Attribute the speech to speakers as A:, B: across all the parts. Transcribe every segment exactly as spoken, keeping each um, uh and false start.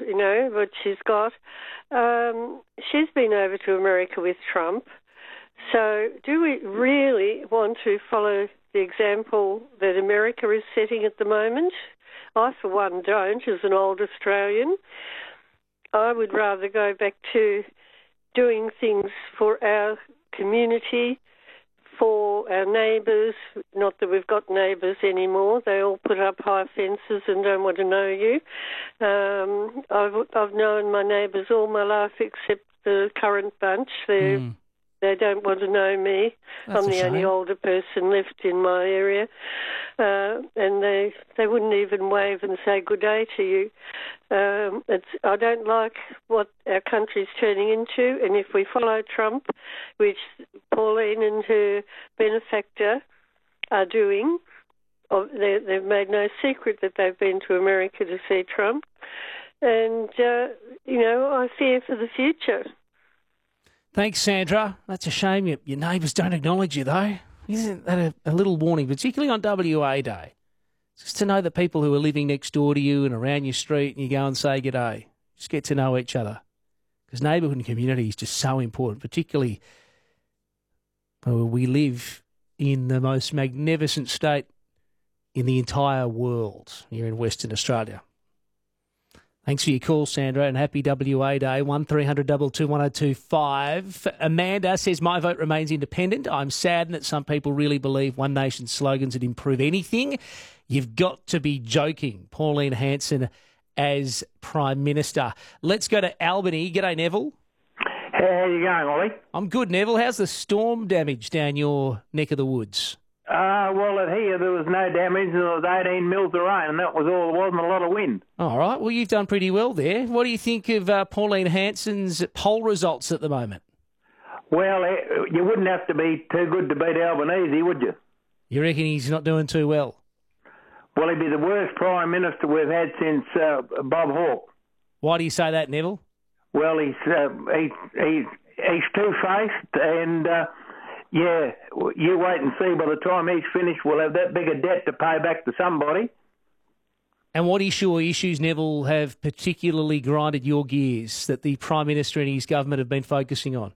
A: you know, what she's got. Um, she's been over to America with Trump. So do we really want to follow the example that America is setting at the moment? I, for one, don't, as an old Australian. I would rather go back to doing things for our community, for our neighbours. Not that we've got neighbours anymore. They all put up high fences and don't want to know you. Um, I've, I've known my neighbours all my life except the current bunch. They're mm. They don't want to know me.
B: That's
A: I'm the only older person left in my area. Uh, and they they wouldn't even wave and say good day to you. Um, it's, I don't like what our country's turning into, and if we follow Trump, which Pauline and her benefactor are doing, they, they've made no secret that they've been to America to see Trump, and, uh, you know, I fear for the future.
B: Thanks, Sandra. That's a shame your, your neighbours don't acknowledge you, though. Isn't that a, a little warning, particularly on W A Day? Just to know the people who are living next door to you and around your street, and you go and say good day. Just get to know each other. Because neighbourhood and community is just so important, particularly where we live in the most magnificent state in the entire world here in Western Australia. Thanks for your call, Sandra, and happy W A Day. one three hundred two two one oh two five. Amanda says, my vote remains independent. I'm saddened that some people really believe One Nation slogans would improve anything. You've got to be joking. Pauline Hanson as Prime Minister. Let's go to Albany. G'day, Neville.
C: How are you going, Ollie?
B: I'm good, Neville. How's the storm damage down your neck of the woods?
C: Uh, well, at here there was no damage. There was eighteen mils of rain, and that was all. There wasn't a lot of wind.
B: All right. Well, you've done pretty well there. What do you think of uh, Pauline Hanson's poll results at the moment?
C: Well, you wouldn't have to be too good to beat Albanese, would you?
B: You reckon he's not doing too well?
C: Well, he'd be the worst Prime Minister we've had since uh, Bob Hawke.
B: Why do you say that, Neville?
C: Well, he's uh, he, he, he's two-faced, and... Uh, Yeah, you wait and see. By the time he's finished, we'll have that big a debt to pay back to somebody.
B: And what issue or issues, Neville, have particularly grinded your gears that the Prime Minister and his government have been focusing on?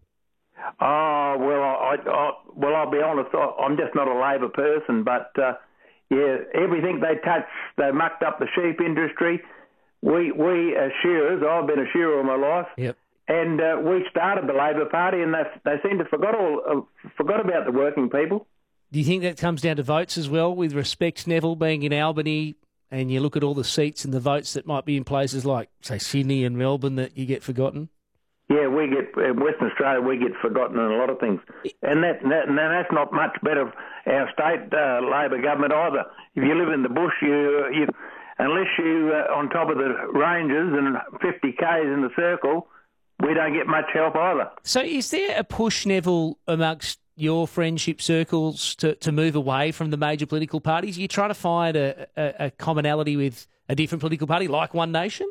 C: Oh, well, I, I, well, I'll be honest, I, I'm just not a Labor person, but, uh, yeah, everything they touch, they mucked up the sheep industry. We, we as shearers, I've been a shearer all my life.
B: Yep.
C: And uh, we started the Labor Party, and they they seem to forgot all uh, forgot about the working people.
B: Do you think that comes down to votes as well? With respect, Neville, being in Albany, and you look at all the seats and the votes that might be in places like, say, Sydney and Melbourne, that you get forgotten.
C: Yeah, we get in Western Australia, we get forgotten in a lot of things, and that, that and that's not much better our state uh, Labor government either. If you live in the bush, you you unless you uh, on top of the ranges and fifty k's in the circle. We don't get much help either. So
B: is there a push, Neville, amongst your friendship circles to, to move away from the major political parties? Are you trying to find a, a, a commonality with a different political party like One Nation?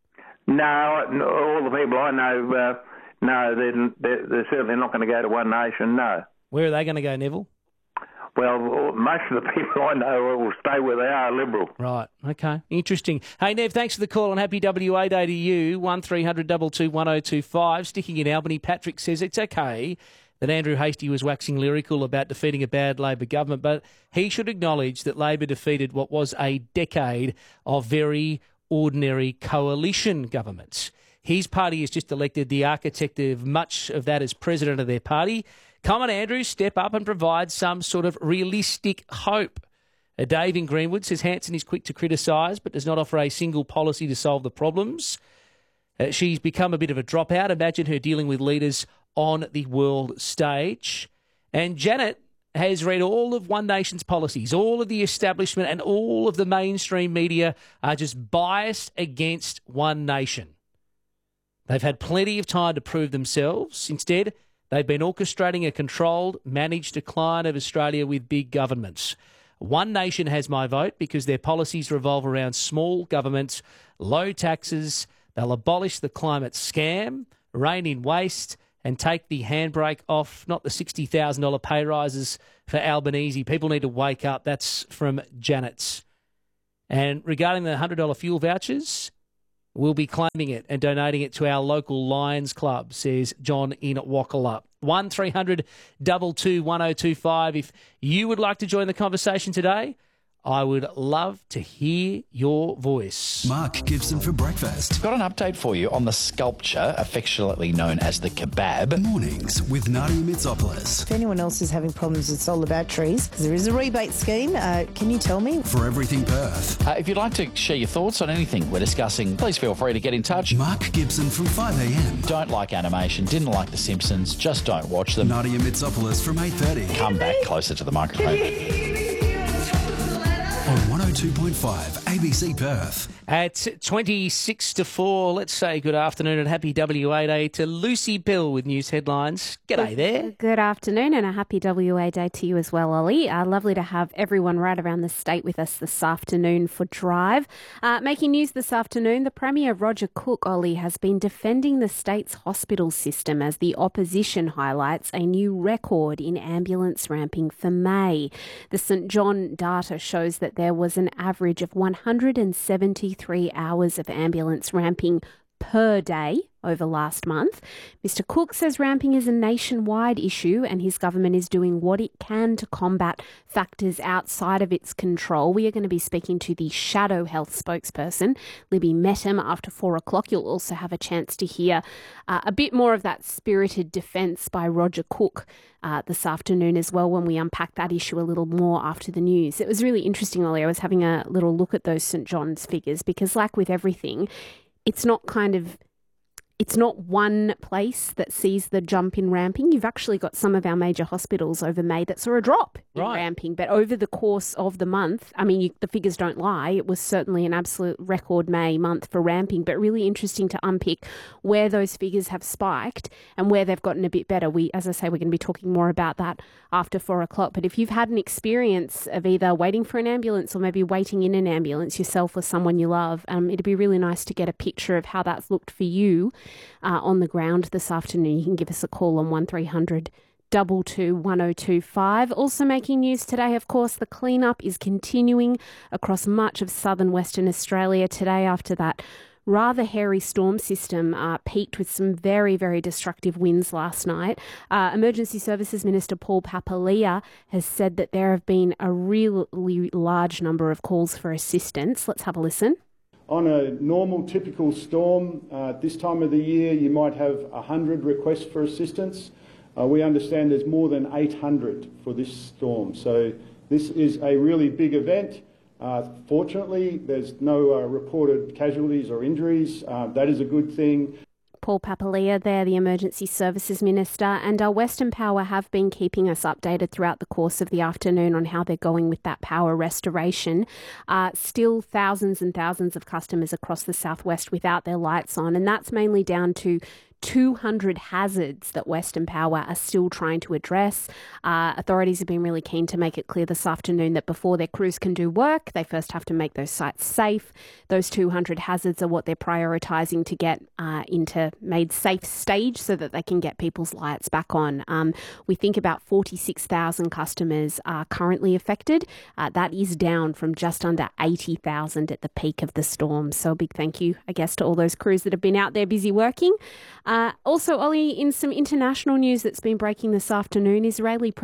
C: No, no all the people I know, uh, no, they're, they're, they're certainly not going to go to One Nation, no.
B: Where are they going to go, Neville?
C: Well, most of the people I know will stay where they are, Liberal.
B: Right, okay, interesting. Hey, Nev, thanks for the call and happy W A Day to you. one three hundred two two one oh two five. Sticking in Albany, Patrick says it's okay that Andrew Hastie was waxing lyrical about defeating a bad Labor government, but he should acknowledge that Labor defeated what was a decade of very ordinary coalition governments. His party has just elected the architect of much of that as president of their party. Come on, Andrew, step up and provide some sort of realistic hope. Uh, Dave in Greenwood says Hanson is quick to criticise but does not offer a single policy to solve the problems. Uh, she's become a bit of a dropout. Imagine her dealing with leaders on the world stage. And Janet has read all of One Nation's policies. All of the establishment and all of the mainstream media are just biased against One Nation. They've had plenty of time to prove themselves. Instead, they've been orchestrating a controlled, managed decline of Australia with big governments. One Nation has my vote because their policies revolve around small governments, low taxes. They'll abolish the climate scam, rein in waste, and take the handbrake off, not the sixty thousand dollars pay rises for Albanese. People need to wake up. That's from Janet's. And regarding the one hundred dollars fuel vouchers, will be claiming it and donating it to our local Lions Club, says John in Wackallup. one three hundred two two one oh two five. If you would like to join the conversation today, I would love to hear your voice.
D: Mark Gibson for breakfast.
E: Got an update for you on the sculpture affectionately known as the kebab.
D: Mornings with Nadia Mitsopoulos.
F: If anyone else is having problems with solar batteries, there is a rebate scheme. Uh, can you tell me?
D: For Everything Perth.
E: Uh, if you'd like to share your thoughts on anything we're discussing, please feel free to get in touch.
D: Mark Gibson from five a m.
E: Don't like animation, didn't like The Simpsons, just don't watch them.
D: Nadia Mitsopoulos from eight thirty.
E: Come back closer to the microphone.
D: On one oh two point five A B C Perth.
B: At twenty-six to four, let's say good afternoon and happy W A Day to Lucy Bill with news headlines. G'day there.
G: Good afternoon and a happy W A Day to you as well, Ollie. Uh, lovely to have everyone right around the state with us this afternoon for Drive. Uh, making news this afternoon, the Premier, Roger Cook, Ollie, has been defending the state's hospital system as the opposition highlights a new record in ambulance ramping for May. The St John data shows that there was an average of one hundred seventy-three hours of ambulance ramping per day over last month. Mister Cook says ramping is a nationwide issue and his government is doing what it can to combat factors outside of its control. We are going to be speaking to the Shadow Health spokesperson, Libby Metham, after four o'clock. You'll also have a chance to hear uh, a bit more of that spirited defence by Roger Cook uh, this afternoon as well, when we unpack that issue a little more after the news. It was really interesting, Ollie. I was having a little look at those St John's figures because, like with everything, it's not kind of It's not one place that sees the jump in ramping. You've actually got some of our major hospitals over May that saw a drop in
B: Right.
G: ramping. But over the course of the month, I mean, you, the figures don't lie. It was certainly an absolute record May month for ramping, but really interesting to unpick where those figures have spiked and where they've gotten a bit better. We, as I say, we're going to be talking more about that after four o'clock. But if you've had an experience of either waiting for an ambulance or maybe waiting in an ambulance yourself or someone you love, um, it'd be really nice to get a picture of how that's looked for you Uh, on the ground this afternoon. You can give us a call on one three hundred two two one oh two five. Also making news today, of course, the cleanup is continuing across much of southern Western Australia today after that rather hairy storm system uh, peaked with some very, very destructive winds last night. Uh, Emergency Services Minister Paul Papalia has said that there have been a really large number of calls for assistance. Let's have a listen.
H: On a normal, typical storm, uh, this time of the year, you might have one hundred requests for assistance. Uh, we understand there's more than eight hundred for this storm. So this is a really big event. Uh, fortunately, there's no uh, reported casualties or injuries. Uh, that is a good thing.
G: Paul Papalia there, the Emergency Services Minister, and our Western Power have been keeping us updated throughout the course of the afternoon on how they're going with that power restoration. Uh, still thousands and thousands of customers across the southwest without their lights on, and that's mainly down to two hundred hazards that Western Power are still trying to address. Uh, authorities have been really keen to make it clear this afternoon that before their crews can do work, they first have to make those sites safe. Those two hundred hazards are what they're prioritising to get uh, into made safe stage so that they can get people's lights back on. Um, we think about forty-six thousand customers are currently affected. Uh, that is down from just under eighty thousand at the peak of the storm. So a big thank you, I guess, to all those crews that have been out there busy working. Uh, also, Ollie, in some international news that's been breaking this afternoon, Israeli President